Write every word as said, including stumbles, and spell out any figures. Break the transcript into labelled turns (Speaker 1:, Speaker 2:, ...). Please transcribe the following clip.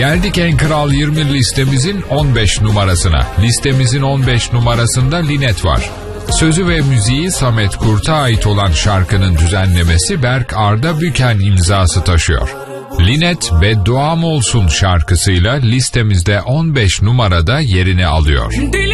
Speaker 1: Geldik en kral yirmi listemizin on beş numarasına. Listemizin on beş numarasında Linet var. Sözü ve müziği Samet Kurt'a ait olan şarkının düzenlemesi Berk Arda Büken imzası taşıyor. Linet Bedduam Olsun şarkısıyla listemizde on beş numarada yerini alıyor.
Speaker 2: Dil